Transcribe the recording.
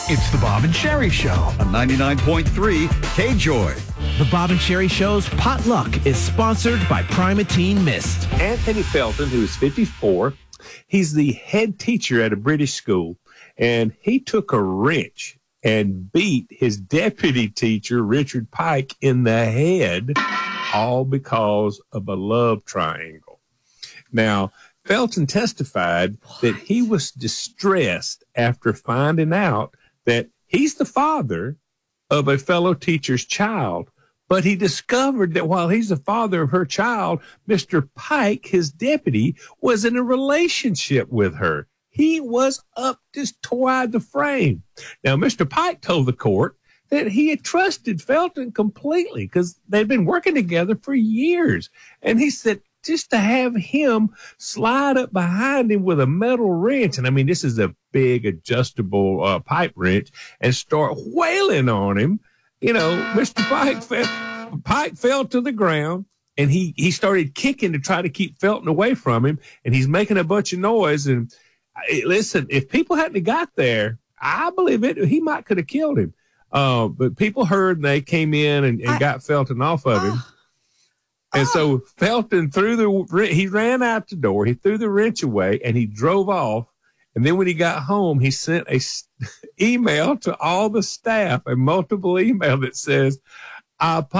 It's the Bob and Sherry Show on 99.3 K-Joy. The Bob and Sherry Show's Potluck is sponsored by Primatene Mist. Anthony Felton, who is 54, he's the head teacher at a British school, and he took a wrench and beat his deputy teacher, Richard Pike, in the head, all because of a love triangle. Now, Felton testified that he was distressed after finding out that he's the father of a fellow teacher's child, but he discovered that while he's the father of her child, Mr. Pike, his deputy, was in a relationship with her. He was up just toward the frame. Now, Mr. Pike told the court that he had trusted Felton completely because they'd been working together for years. And he said, just to have him slide up behind him with a metal wrench, and I mean, this is a big adjustable pipe wrench, and start wailing on him, you know, Mr. Pike fell to the ground, and he started kicking to try to keep Felton away from him, and he's making a bunch of noise. And listen, if people hadn't got there, I believe he might could have killed him. But people heard, and they came in and got Felton off of him. And so Felton he ran out the door, he threw the wrench away, and he drove off. And then when he got home, he sent a email to all the staff, a multiple email that says, I